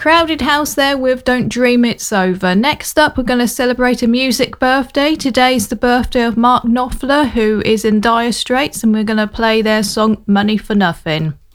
Crowded House there with Don't Dream It's Over. Next up, we're going to celebrate a music birthday. Today's the birthday of Mark Knopfler, who is in Dire Straits, and we're going to play their song Money for Nothing.